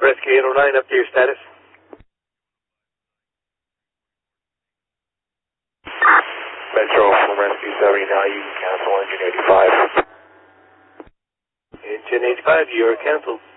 Rescue 809, up to your status. Metro from Rescue 79, you can cancel engine 85. Engine 85, you're canceled.